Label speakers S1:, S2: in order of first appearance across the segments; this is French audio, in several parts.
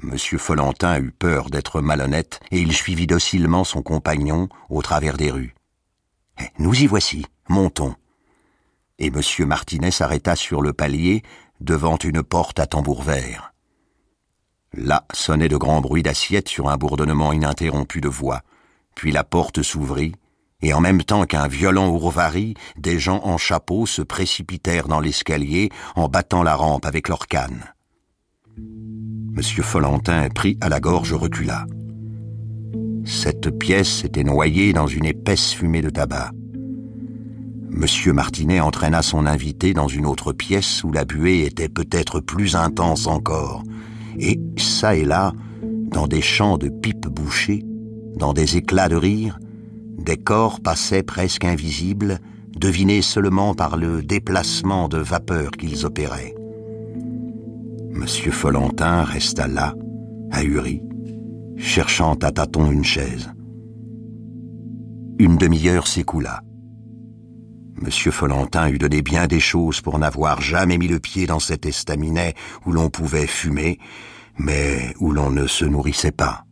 S1: Monsieur Follentin eut peur d'être malhonnête et il suivit docilement son compagnon au travers des rues. « Nous y voici, montons. » Et Monsieur Martinet s'arrêta sur le palier devant une porte à tambour vert. Là sonnaient de grands bruits d'assiettes sur un bourdonnement ininterrompu de voix. Puis la porte s'ouvrit, et en même temps qu'un violent ourvari, des gens en chapeau se précipitèrent dans l'escalier en battant la rampe avec leurs cannes. Monsieur Follentin, pris à la gorge, recula. Cette pièce était noyée dans une épaisse fumée de tabac. Monsieur Martinet entraîna son invité dans une autre pièce où la buée était peut-être plus intense encore, et, çà et là, dans des chants de pipes bouchées, dans des éclats de rire, des corps passaient presque invisibles, devinés seulement par le déplacement de vapeur qu'ils opéraient. Monsieur Follentin resta là, ahuri, cherchant à tâtons une chaise. Une demi-heure s'écoula. Monsieur Follentin eût donné bien des choses pour n'avoir jamais mis le pied dans cet estaminet où l'on pouvait fumer, mais où l'on ne se nourrissait pas.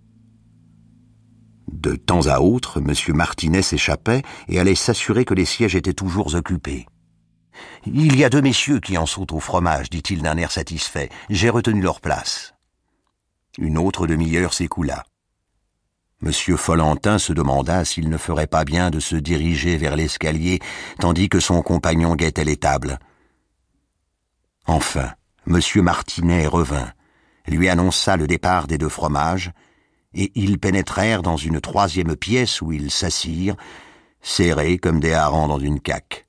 S1: De temps à autre, Monsieur Martinet s'échappait et allait s'assurer que les sièges étaient toujours occupés. « Il y a 2 messieurs qui en sont au fromage, dit-il d'un air satisfait. J'ai retenu leur place. » Une autre demi-heure s'écoula. Monsieur Follentin se demanda s'il ne ferait pas bien de se diriger vers l'escalier, tandis que son compagnon guettait l'étable. Enfin, Monsieur Martinet revint, lui annonça le départ des 2 fromages, et ils pénétrèrent dans une 3e pièce où ils s'assirent, serrés comme des harengs dans une caque.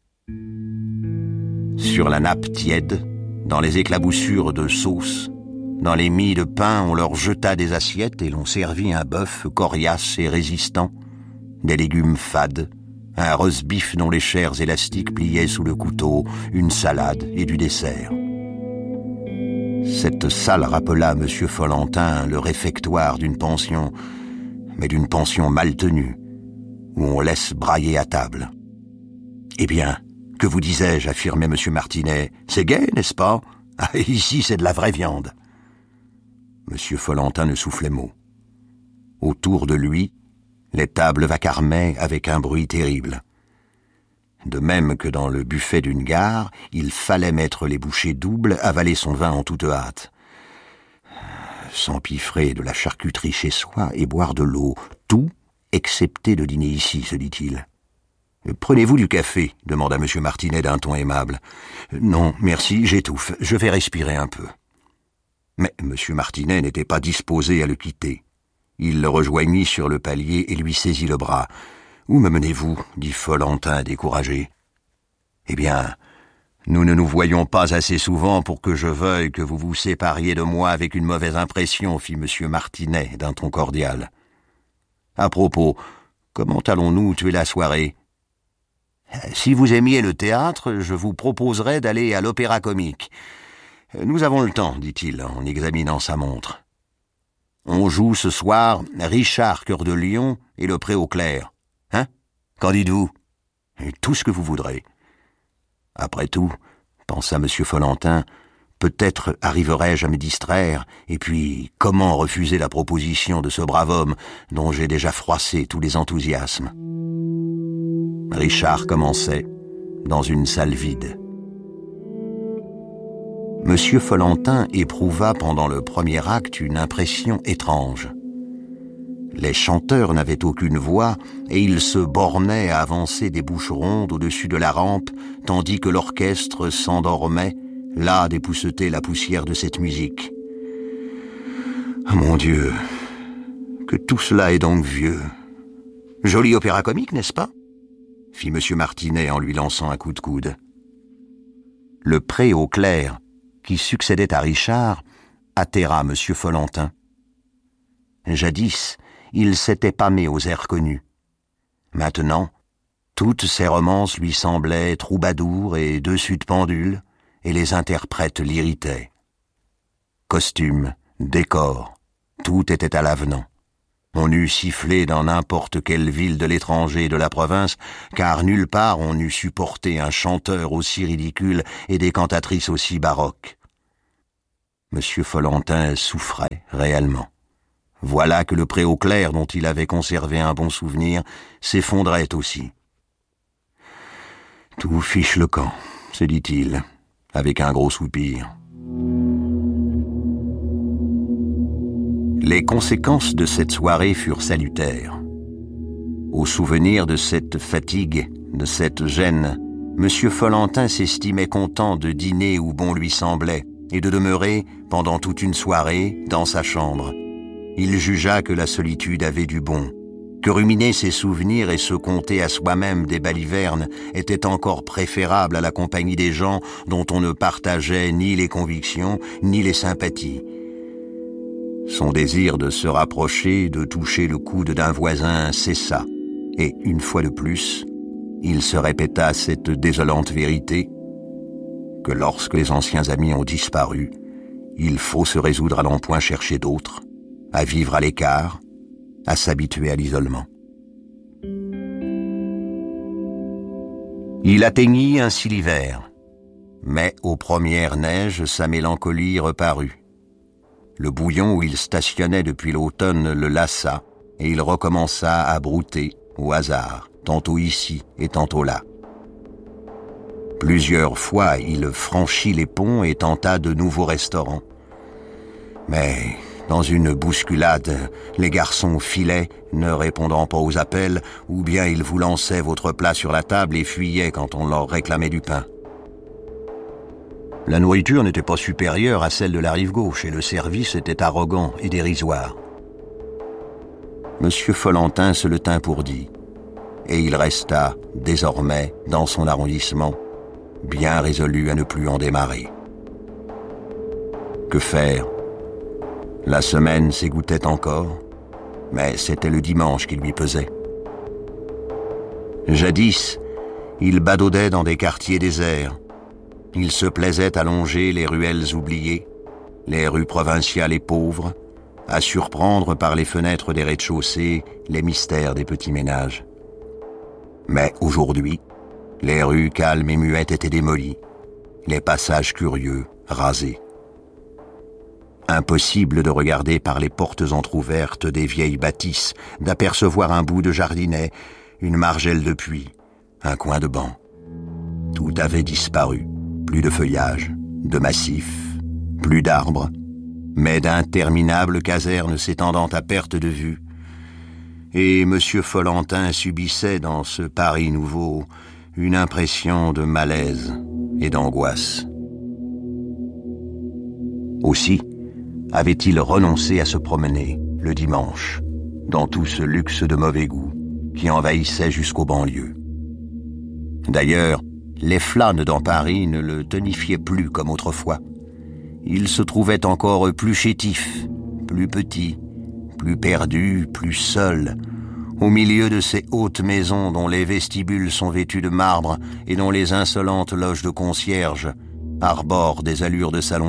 S1: Sur la nappe tiède, dans les éclaboussures de sauce, dans les mie de pain, on leur jeta des assiettes et l'on servit un bœuf coriace et résistant, des légumes fades, un roast-beef dont les chairs élastiques pliaient sous le couteau, une salade et du dessert. Cette salle rappela à Monsieur Follentin le réfectoire d'une pension, mais d'une pension mal tenue, où on laisse brailler à table. « Eh bien, que vous disais-je » affirmait Monsieur Martinet. « C'est gai, n'est-ce pas ? Ah, ici, c'est de la vraie viande. » Monsieur Follentin ne soufflait mot. Autour de lui, les tables vacarmaient avec un bruit terrible. De même que dans le buffet d'une gare, il fallait mettre les bouchées doubles, avaler son vin en toute hâte. S'empiffrer de la charcuterie chez soi et boire de l'eau, tout excepté de dîner ici, se dit-il. « Prenez-vous du café ?» demanda Monsieur Martinet d'un ton aimable. « Non, merci, j'étouffe, je vais respirer un peu. » Mais Monsieur Martinet n'était pas disposé à le quitter. Il le rejoignit sur le palier et lui saisit le bras. « Où me menez-vous » dit Follentin découragé. « Eh bien, nous ne nous voyons pas assez souvent pour que je veuille que vous vous sépariez de moi avec une mauvaise impression, fit Monsieur Martinet d'un ton cordial. À propos, comment allons-nous tuer la soirée ? Si vous aimiez le théâtre, je vous proposerais d'aller à l'Opéra-Comique. Nous avons le temps, dit-il en examinant sa montre. On joue ce soir Richard Cœur de Lion et Le Pré aux Clercs. Hein ? Qu'en dites-vous ? Tout ce que vous voudrez. Après tout, pensa M. Follentin, peut-être arriverai-je à me distraire, et puis comment refuser la proposition de ce brave homme dont j'ai déjà froissé tous les enthousiasmes ? Richard commençait, dans une salle vide. Monsieur Follentin éprouva pendant le premier acte une impression étrange. Les chanteurs n'avaient aucune voix et ils se bornaient à avancer des bouches rondes au-dessus de la rampe, tandis que l'orchestre s'endormait, là d'épousseter la poussière de cette musique. « Mon Dieu, que tout cela est donc vieux. Joli opéra-comique, n'est-ce pas ?» fit Monsieur Martinet en lui lançant un coup de coude. Le Pré aux Clercs, qui succédait à Richard, atterra Monsieur Follentin. Jadis, il s'était pâmé aux airs connus. Maintenant, toutes ces romances lui semblaient troubadours et dessus de pendule, et les interprètes l'irritaient. Costumes, décors, tout était à l'avenant. On eût sifflé dans n'importe quelle ville de l'étranger et de la province, car nulle part on n'eût supporté un chanteur aussi ridicule et des cantatrices aussi baroques. M. Follentin souffrait réellement. Voilà que le Préauclair, dont il avait conservé un bon souvenir, s'effondrait aussi. « Tout fiche le camp », se dit-il, avec un gros soupir. Les conséquences de cette soirée furent salutaires. Au souvenir de cette fatigue, de cette gêne, M. Follentin s'estimait content de dîner où bon lui semblait et de demeurer, pendant toute une soirée, dans sa chambre. Il jugea que la solitude avait du bon, que ruminer ses souvenirs et se conter à soi-même des balivernes était encore préférable à la compagnie des gens dont on ne partageait ni les convictions ni les sympathies. Son désir de se rapprocher, de toucher le coude d'un voisin cessa, et une fois de plus, il se répéta cette désolante vérité que lorsque les anciens amis ont disparu, il faut se résoudre à n'en point chercher d'autres, à vivre à l'écart, à s'habituer à l'isolement. Il atteignit ainsi l'hiver, mais aux premières neiges, sa mélancolie reparut. Le bouillon où il stationnait depuis l'automne le lassa, et il recommença à brouter, au hasard, tantôt ici et tantôt là. Plusieurs fois, il franchit les ponts et tenta de nouveaux restaurants. Mais dans une bousculade, les garçons filaient, ne répondant pas aux appels, ou bien ils vous lançaient votre plat sur la table et fuyaient quand on leur réclamait du pain. La nourriture n'était pas supérieure à celle de la rive gauche et le service était arrogant et dérisoire. M. Follentin se le tint pour dit, et il resta, désormais, dans son arrondissement, bien résolu à ne plus en démarrer. Que faire ? La semaine s'égouttait encore, mais c'était le dimanche qui lui pesait. Jadis, il badaudait dans des quartiers déserts. Il se plaisait à longer les ruelles oubliées, les rues provinciales et pauvres, à surprendre par les fenêtres des rez-de-chaussée les mystères des petits ménages. Mais aujourd'hui, les rues calmes et muettes étaient démolies, les passages curieux rasés. Impossible de regarder par les portes entr'ouvertes des vieilles bâtisses, d'apercevoir un bout de jardinet, une margelle de puits, un coin de banc. Tout avait disparu. Plus de feuillage, de massifs, plus d'arbres, mais d'interminables casernes s'étendant à perte de vue. Et M. Follentin subissait dans ce Paris nouveau une impression de malaise et d'angoisse. Aussi avait-il renoncé à se promener le dimanche dans tout ce luxe de mauvais goût qui envahissait jusqu'aux banlieues. D'ailleurs, les flânes dans Paris ne le tonifiaient plus comme autrefois. Il se trouvait encore plus chétif, plus petit, plus perdu, plus seul, au milieu de ces hautes maisons dont les vestibules sont vêtus de marbre et dont les insolentes loges de concierges arborent des allures de salon